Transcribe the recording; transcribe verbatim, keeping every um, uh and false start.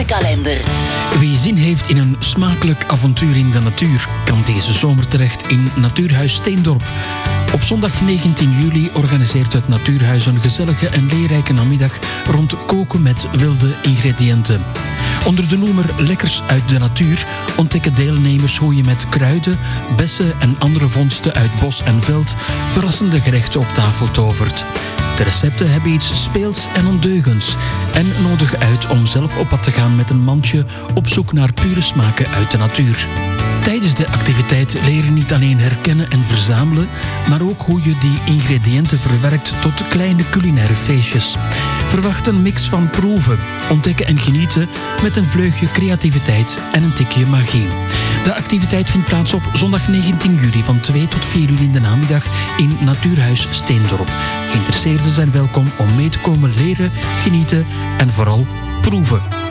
wensenkalender. Wie zin heeft in een smakelijk avontuur in de natuur, kan deze zomer terecht in Natuurhuis Steendorp. Op zondag negentien juli organiseert het Natuurhuis een gezellige en leerrijke namiddag rond koken met wilde ingrediënten. Onder de noemer Lekkers uit de natuur ontdekken deelnemers hoe je met kruiden, bessen en andere vondsten uit bos en veld verrassende gerechten op tafel tovert. De recepten hebben iets speels en ondeugends en nodigen uit om zelf op pad te gaan met een mandje op zoek naar pure smaken uit de natuur. Tijdens de activiteit leer je niet alleen herkennen en verzamelen, maar ook hoe je die ingrediënten verwerkt tot kleine culinaire feestjes. Verwacht een mix van proeven, ontdekken en genieten met een vleugje creativiteit en een tikje magie. De activiteit vindt plaats op zondag negentien juli van twee tot vier uur in de namiddag in Natuurhuis Steendorp. Geïnteresseerden zijn welkom om mee te komen leren, genieten en vooral proeven.